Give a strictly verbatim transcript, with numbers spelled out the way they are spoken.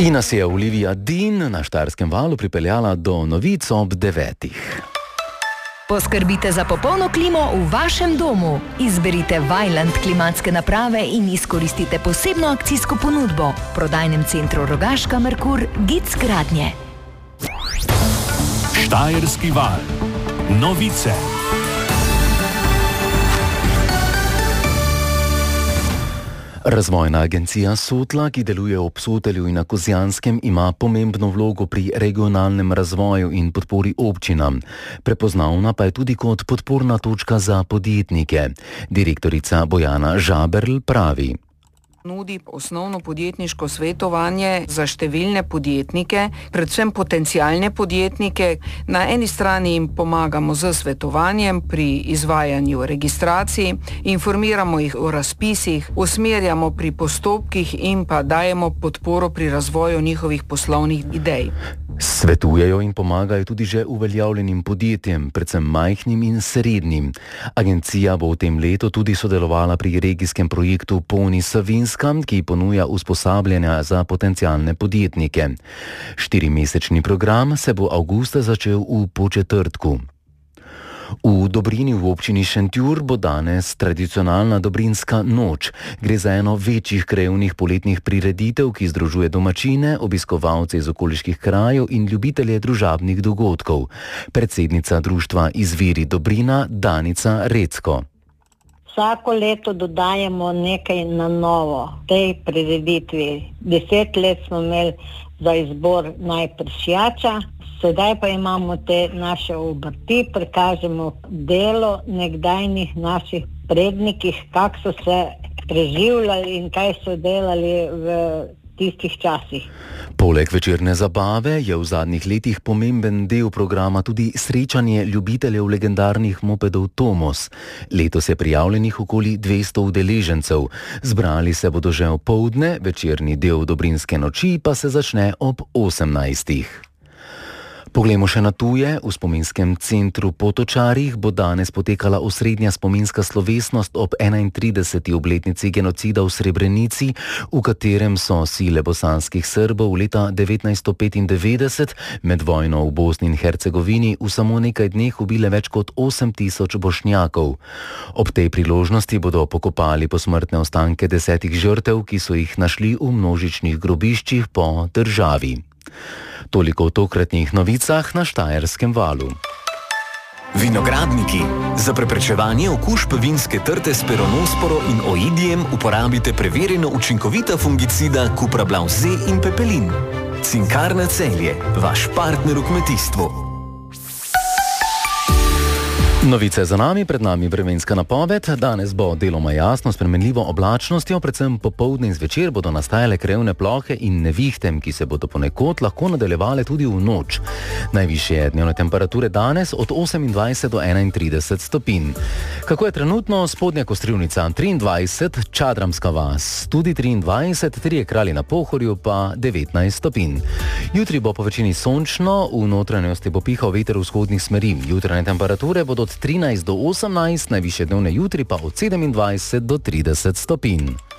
In nas je Olivija Din na Štajerskem valu pripeljala do novic ob devetih. Poskrbite za popolno klimo v vašem domu. Izberite Vaillant klimatske naprave in izkoristite posebno akcijsko ponudbo. V prodajnem centru Rogaška Merkur Gic Gradnje. Štajerski val. Novice. Razvojna agencija Sotla, ki deluje v Obsotelju in na Kozjanskem, ima pomembno vlogo pri regionalnem razvoju in podpori občinam. Prepoznavna pa je tudi kot podporna točka za podjetnike. Direktorica Bojana Žaberl pravi: Nudi osnovno podjetniško svetovanje za številne podjetnike, predvsem potencialne podjetnike. Na eni strani jim pomagamo z svetovanjem pri izvajanju registracij, informiramo jih o razpisih, usmerjamo pri postopkih in pa dajemo podporo pri razvoju njihovih poslovnih idej. Svetujejo in pomagajo tudi že uveljavljenim podjetjem, predvsem majhnim in srednjim. Agencija bo v tem letu tudi sodelovala pri regijskem projektu Poni Savinska, ki ponuja usposabljanja za potencialne podjetnike. Štirimesečni program se bo avgusta začel v Početrtku. V Dobrini v občini Šentjur bo danes tradicionalna Dobrinska noč. Gre za eno večjih krajevnih poletnih prireditev, ki združuje domačine, obiskovalce iz okoliških krajev in ljubitelje družabnih dogodkov. Predsednica društva Izviri Dobrina Danica Recko. Vsako leto dodajamo nekaj na novo tej prireditvi. Deset let smo imeli za izbor najpršjača, sedaj pa imamo te naše obrti, prikažemo delo nekdajnih naših prednikih, kako so se preživljali in kaj so delali v tistih časih. Poleg večerne zabave je v zadnjih letih pomemben del programa tudi srečanje ljubiteljev legendarnih mopedov Tomos. Letos je prijavljenih okoli dvesto udeležencev. Zbrali se bodo že opoldne, večerni del Dobrinske noči pa se začne ob osemnajstih. Poglejmo še na tuje. V spominskem centru Potočarih bo danes potekala osrednja spominska slovesnost ob enaintrideseti obletnici genocida v Srebrenici, v katerem so sile bosanskih Srbov leta devetnajststo petindevetdeset med vojno v Bosni in Hercegovini v samo nekaj dneh ubile več kot osem tisoč Bošnjakov. Ob tej priložnosti bodo pokopali posmrtne ostanke desetih žrtev, ki so jih našli v množičnih grobiščih po državi. Toliko v tokratnih novicah na Štajerskem valu. Vinogradniki. Za preprečevanje okužb vinske trte s peronosporo in oidijem uporabite preverjeno učinkovita fungicida Cuprablav Z in Pepelin. Cinkarna Celje, vaš partner v kmetijstvu. Novice za nami, pred nami vremenska napoved. Danes bo deloma jasno s spremenljivo oblačnostjo, predvsem popoldne in zvečer bodo nastajale krajevne plohe in nevihte, ki se bodo ponekod lahko nadaljevale tudi v noč. Najvišje dnevne temperature danes od osemindvajset do enaintrideset stopinj. Kako je trenutno? Spodnja Kostrivnica triindvajset, Čadramska vas tudi triindvajset, Trije kralji na Pohorju pa devetnajst stopinj. Jutri bo po večini sončno, v notranjosti bo pihal veter vzhodnih smeri. Jutranje temperature bodo od trinajst do osemnajst, najvišje dnevne jutri pa od sedemindvajset do trideset stopinj.